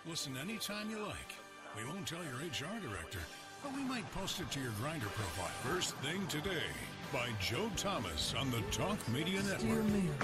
Listen anytime you like. We won't tell your HR director, but we might post it to your Grindr profile. First Thing Today by Joe Thomas on the Talk Media Network.